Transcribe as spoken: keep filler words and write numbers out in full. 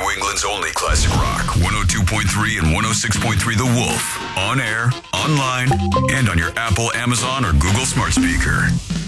New England's only classic rock, one oh two point three and one oh six point three The Wolf. On air, online, and on your Apple, Amazon, or Google smart speaker.